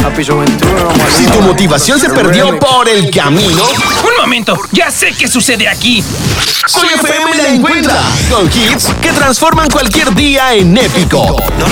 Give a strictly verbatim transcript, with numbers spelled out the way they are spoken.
Si tu motivación se perdió por el camino, ¡Un momento! ¡Ya sé qué sucede aquí! Soy F M la encuentra con hits que transforman cualquier día en épico.